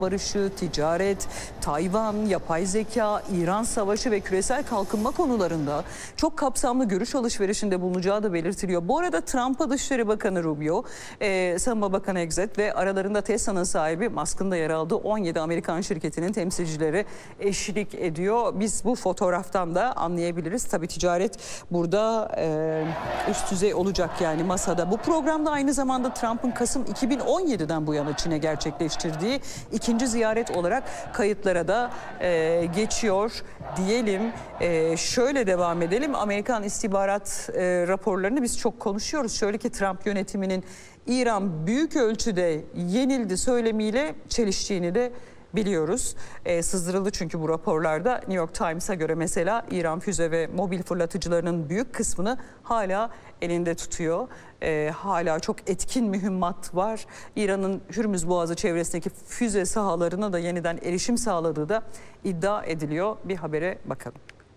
barışı, ticaret, Tayvan, yapay zeka, İran savaşı ve küresel kalkınma konularında çok kapsamlı görüş alışverişinde bulunacağı da belirtiliyor. Bu arada Trump'a Dışişleri Bakanı Rubio, Savunma Bakanı Exet ve aralarında Tesla'nın sahibi Musk'ın da yer aldığı 17 Amerikan şirketinin temsilcileri eşlik ediyor. Biz bu fotoğraftan da anlayabiliriz. Tabii ticaret burada üst düzey olacak yani masada. Bu programda aynı zamanda Trump'ın Kasım 2017'den bu yana Çin'e gerçekleştirdiği ikinci ziyaret olarak kayıtlara da geçiyor diyelim. Şöyle devam edelim. Amerikan istihbarat raporlarını biz çok konuşuyoruz. Şöyle ki Trump yönetiminin İran büyük ölçüde yenildi söylemiyle çeliştiğini de biliyoruz. Sızdırıldı çünkü bu raporlarda. New York Times'a göre mesela İran füze ve mobil fırlatıcılarının büyük kısmını hala elinde tutuyor. Hala çok etkin mühimmat var. İran'ın Hürmüz Boğazı çevresindeki füze sahalarına da yeniden erişim sağladığı da iddia ediliyor. Bir habere bakalım.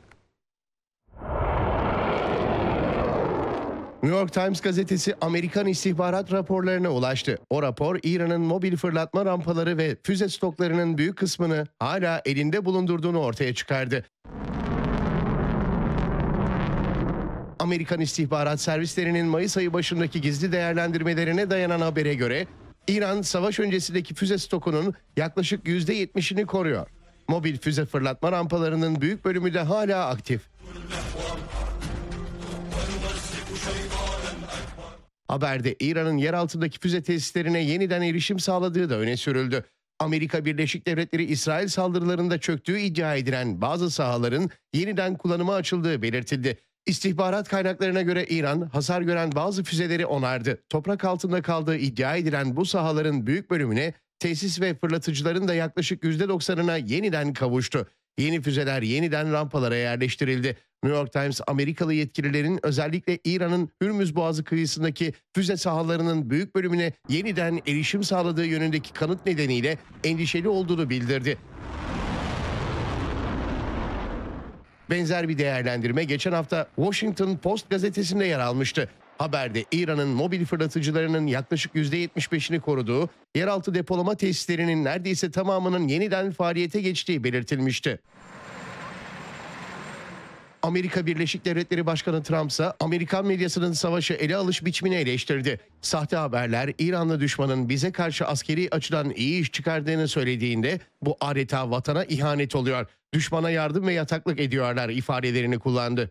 New York Times gazetesi Amerikan istihbarat raporlarına ulaştı. O rapor İran'ın mobil fırlatma rampaları ve füze stoklarının büyük kısmını hala elinde bulundurduğunu ortaya çıkardı. Amerikan istihbarat servislerinin Mayıs ayı başındaki gizli değerlendirmelerine dayanan habere göre İran savaş öncesindeki füze stokunun yaklaşık %70'ini koruyor. Mobil füze fırlatma rampalarının büyük bölümü de hala aktif. Haberde İran'ın yer altındaki füze tesislerine yeniden erişim sağladığı da öne sürüldü. Amerika Birleşik Devletleri İsrail saldırılarında çöktüğü iddia edilen bazı sahaların yeniden kullanıma açıldığı belirtildi. İstihbarat kaynaklarına göre İran hasar gören bazı füzeleri onardı. Toprak altında kaldığı iddia edilen bu sahaların büyük bölümüne tesis ve fırlatıcıların da yaklaşık %90'ına yeniden kavuştu. Yeni füzeler yeniden rampalara yerleştirildi. New York Times, Amerikalı yetkililerin özellikle İran'ın Hürmüz Boğazı kıyısındaki füze sahalarının büyük bölümüne yeniden erişim sağladığı yönündeki kanıt nedeniyle endişeli olduğunu bildirdi. Benzer bir değerlendirme geçen hafta Washington Post gazetesinde yer almıştı. Haberde İran'ın mobil fırlatıcılarının yaklaşık %75'ini koruduğu, yeraltı depolama tesislerinin neredeyse tamamının yeniden faaliyete geçtiği belirtilmişti. Amerika Birleşik Devletleri Başkanı Trump ise Amerikan medyasının savaşı ele alış biçimini eleştirdi. Sahte haberler İranlı düşmanın bize karşı askeri açıdan iyi iş çıkardığını söylediğinde bu adeta vatana ihanet oluyor. Düşmana yardım ve yataklık ediyorlar ifadelerini kullandı.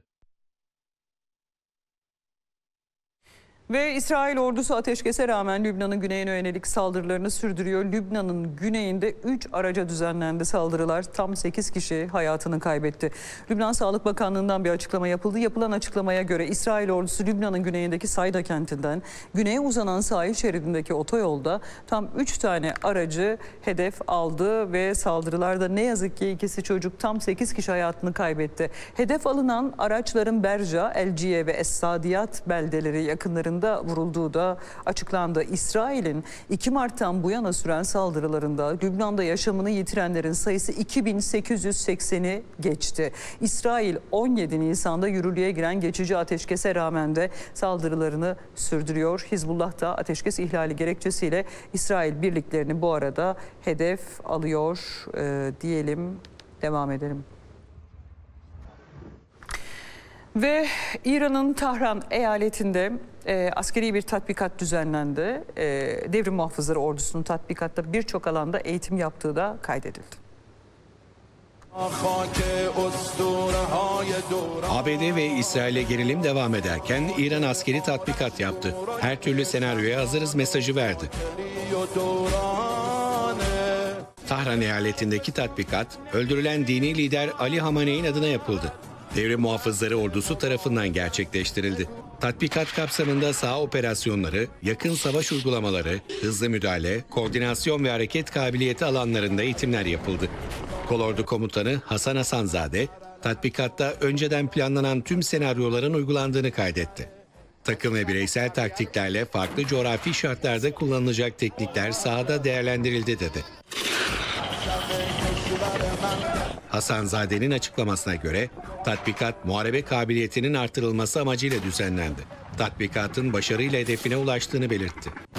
Ve İsrail ordusu ateşkese rağmen Lübnan'ın güneyine yönelik saldırılarını sürdürüyor. Lübnan'ın güneyinde 3 araca düzenlendi saldırılar. Tam 8 kişi hayatını kaybetti. Lübnan Sağlık Bakanlığı'ndan bir açıklama yapıldı. Yapılan açıklamaya göre İsrail ordusu Lübnan'ın güneyindeki Sayda kentinden güneye uzanan sahil şeridindeki otoyolda tam 3 tane aracı hedef aldı ve saldırılarda ne yazık ki ikisi çocuk, tam 8 kişi hayatını kaybetti. Hedef alınan araçların Berca, Elciye ve Es-Sadiyat beldeleri yakınlarında vurulduğu da açıklandı. İsrail'in 2 Mart'tan bu yana süren saldırılarında Lübnan'da yaşamını yitirenlerin sayısı 2880'i geçti. İsrail 17 Nisan'da yürürlüğe giren geçici ateşkese rağmen de saldırılarını sürdürüyor. Hizbullah da ateşkes ihlali gerekçesiyle İsrail birliklerini bu arada hedef alıyor diyelim, devam edelim. Ve İran'ın Tahran eyaletinde askeri bir tatbikat düzenlendi. Devrim Muhafızları Ordusu'nun tatbikatta birçok alanda eğitim yaptığı da kaydedildi. ABD ve İsrail'e gerilim devam ederken İran askeri tatbikat yaptı. Her türlü senaryoya hazırız mesajı verdi. Tahran eyaletindeki tatbikat, öldürülen dini lider Ali Hamaney'in adına yapıldı. Devrim Muhafızları Ordusu tarafından gerçekleştirildi. Tatbikat kapsamında saha operasyonları, yakın savaş uygulamaları, hızlı müdahale, koordinasyon ve hareket kabiliyeti alanlarında eğitimler yapıldı. Kolordu Komutanı Hasan Hasanzade, tatbikatta önceden planlanan tüm senaryoların uygulandığını kaydetti. Takım ve bireysel taktiklerle farklı coğrafi şartlarda kullanılacak teknikler sahada değerlendirildi dedi. Hasanzade'nin açıklamasına göre tatbikat muharebe kabiliyetinin artırılması amacıyla düzenlendi. Tatbikatın başarıyla hedefine ulaştığını belirtti.